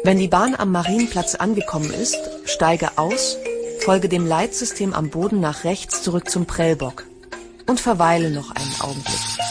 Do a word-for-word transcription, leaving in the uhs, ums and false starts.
Wenn die Bahn am Marienplatz angekommen ist, steige aus, folge dem Leitsystem am Boden nach rechts zurück zum Prellbock und verweile noch einen Augenblick.